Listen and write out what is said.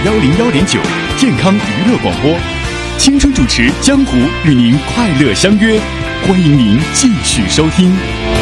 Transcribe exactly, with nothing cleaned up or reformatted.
幺零幺点九健康娱乐广播，青春主持江湖与您快乐相约，欢迎您继续收听。